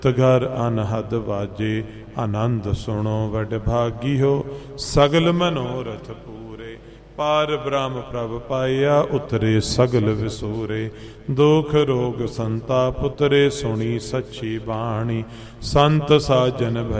ਘਰ ਅਨਹਦ ਵਾਜੇ, ਆਨੰਦ ਸੁਣੋ ਵਡ ਭਾਗੀਓ, ਸਗਲ ਮਨੋਰਥ ਪੂਰੇ। ਪਾਰ ਬ੍ਰਹਮ ਪ੍ਰਭ ਪਾਇਆ, ਉਤਰੇ ਸਗਲ ਵਿਸੂਰੇ। ਦੁਖ ਰੋਗ ਸੰਤਾਪ ਉਤਰੇ, ਸੁਣੀ ਸੱਚੀ ਬਾਣੀ। ਸੰਤ ਸਾਜਨ